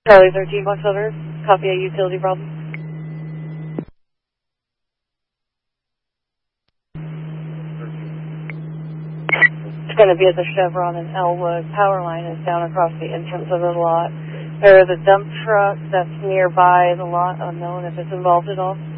Charlie 13 Box Over, copy a utility problem. It's going to be at the Chevron in Elwood. Power line is down across the entrance of the lot. There is a dump truck that's nearby the lot, unknown if it's involved at all.